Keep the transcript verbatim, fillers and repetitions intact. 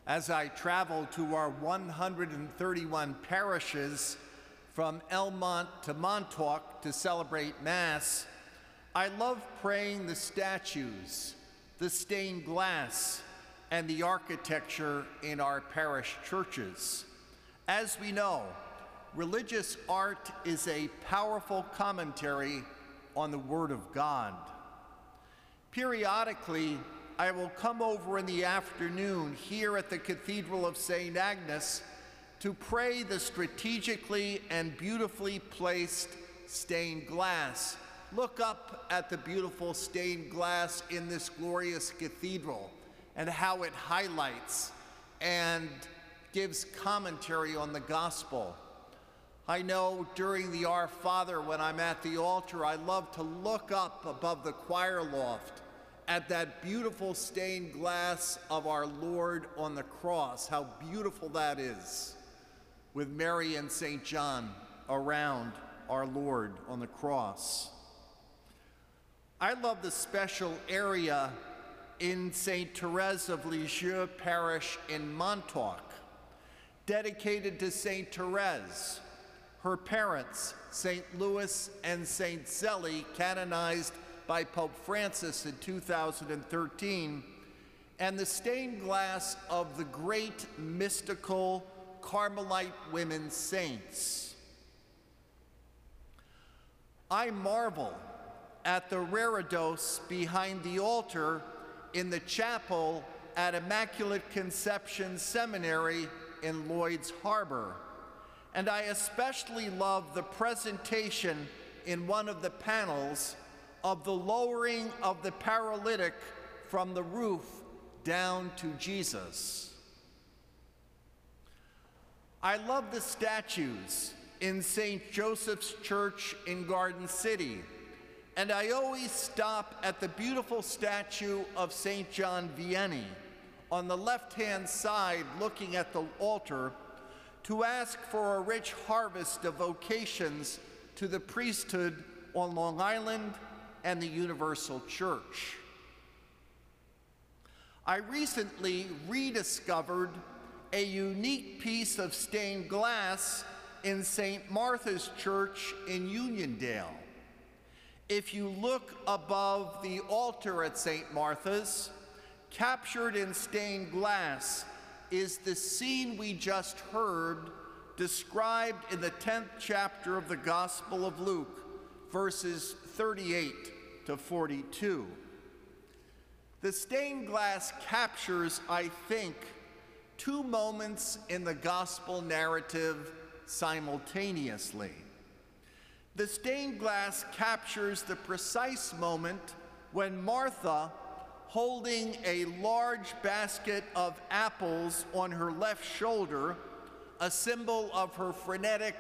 As I travel to our one hundred thirty-one parishes from Elmont to Montauk to celebrate Mass, I love praying the statues, the stained glass, and the architecture in our parish churches. As we know, religious art is a powerful commentary on the Word of God. Periodically, I will come over in the afternoon here at the Cathedral of Saint Agnes to pray the strategically and beautifully placed stained glass. Look up at the beautiful stained glass in this glorious cathedral and how it highlights and gives commentary on the gospel. I know during the Our Father, when I'm at the altar, I love to look up above the choir loft at that beautiful stained glass of our Lord on the cross. How beautiful that is, with Mary and Saint John around our Lord on the cross. I love the special area in Saint Therese of Lisieux Parish in Montauk, dedicated to Saint Therese, her parents, Saint Louis and Saint Zélie, canonized by Pope Francis in two thousand thirteen, and the stained glass of the great mystical Carmelite women saints. I marvel at the reredos behind the altar in the chapel at Immaculate Conception Seminary in Lloyd's Harbor, and I especially love the presentation in one of the panels of the lowering of the paralytic from the roof down to Jesus. I love the statues in Saint Joseph's Church in Garden City, and I always stop at the beautiful statue of Saint John Vianney on the left-hand side looking at the altar to ask for a rich harvest of vocations to the priesthood on Long Island and the Universal Church. I recently rediscovered a unique piece of stained glass in Saint Martha's Church in Uniondale. If you look above the altar at Saint Martha's, captured in stained glass is the scene we just heard described in the tenth chapter of the Gospel of Luke, verses thirty-eight to forty-two. The stained glass captures, I think, two moments in the gospel narrative simultaneously. The stained glass captures the precise moment when Martha, holding a large basket of apples on her left shoulder, a symbol of her frenetic